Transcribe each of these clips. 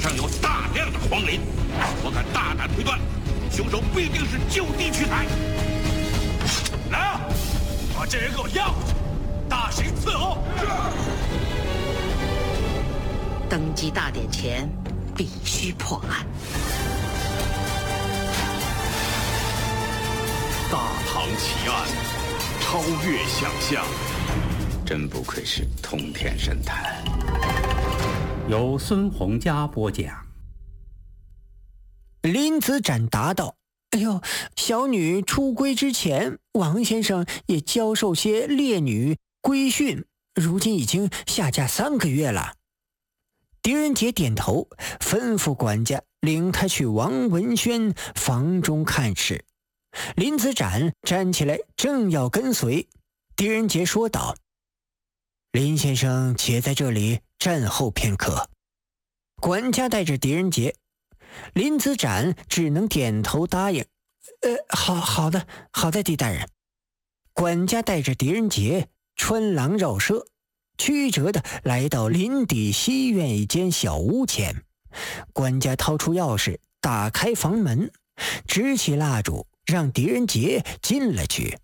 上有大量的荒林，我敢大胆推断，凶手必定是就地取材。来啊，把这人给我押回去，大刑伺候。 登基大典前必须破案。 大唐奇案，超越想象。 真不愧是通天神探。 由孙洪佳播讲。 林子展答道：哎呦，小女出归之前，王先生也教授些烈女规训，如今已经下嫁3个月了。狄仁杰点头，吩咐管家领他去王文轩房中看事。林子展站起来，正要跟随，狄仁杰说道：林先生且在这里站候片刻。管家带着狄仁杰，林子展只能点头答应。好的，狄大人。管家带着狄仁杰穿廊绕舍，曲折地来到林底西院一间小屋前。管家掏出钥匙，打开房门，支起蜡烛，让狄仁杰进了去。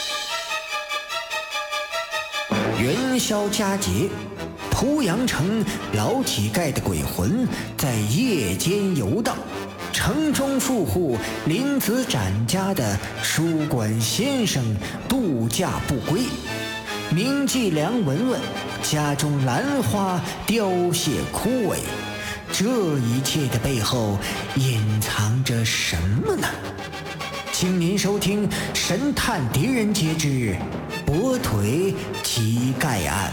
元宵佳节，濮阳城老乞丐的鬼魂在夜间游荡。城中富户林子展家的书馆先生度假不归，名妓梁文文家中兰花凋谢枯萎，这一切的背后隐藏着什么呢？请您收听《神探狄仁杰之跛腿乞丐案》。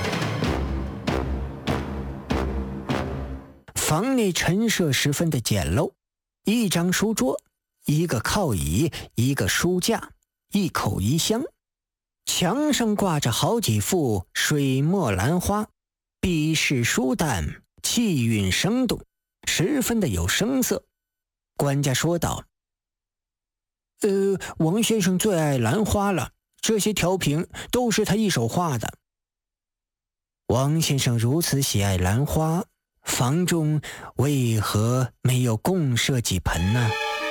房内陈设十分的简陋，一张书桌，一个靠椅，一个书架，一口衣箱。墙上挂着好几幅水墨兰花，笔势疏淡，气韵生动，十分的有声色。管家说道：王先生最爱兰花了，这些条屏都是他一手画的。王先生如此喜爱兰花，房中为何没有共设几盆呢？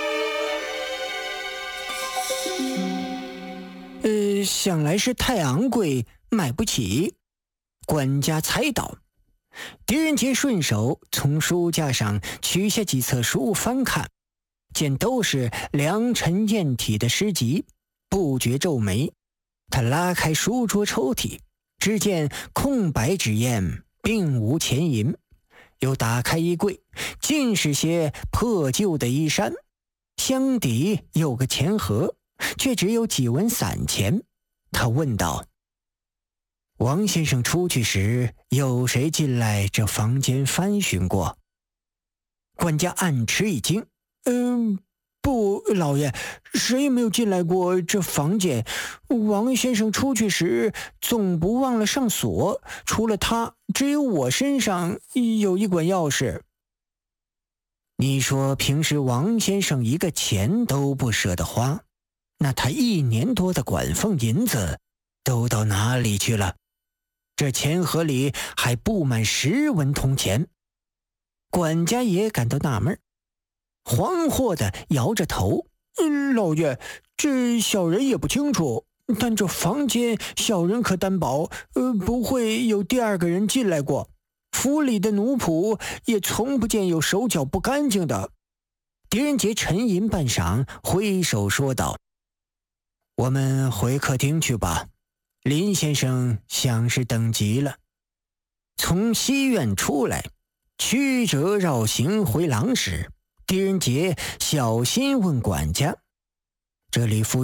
想来是太昂贵，买不起。管家猜到。狄仁杰顺手从书架上取下几册书翻看，见都是良辰艳体的诗集，不觉皱眉。他拉开书桌抽屉，只见空白纸砚，并无钱银。又打开衣柜，尽是些破旧的衣衫，箱底有个钱盒，却只有几文散钱。他问道：王先生出去时，有谁进来这房间翻寻过？管家暗吃一惊：不，老爷，谁也没有进来过这房间。王先生出去时总不忘了上锁，除了他，只有我身上有一管钥匙。你说平时王先生一个钱都不舍得花，那他1年多的管俸银子都到哪里去了？这钱盒里还布满10文铜钱。管家也感到纳闷，惶惑地摇着头：老爷，这小人也不清楚，但这房间小人可担保，不会有第2个人进来过。府里的奴仆也从不见有手脚不干净的。狄仁杰沉吟半晌，挥手说道：我们回客厅去吧，林先生想是等急了。从西院出来，曲折绕行回廊时，狄仁杰小心问管家：这里附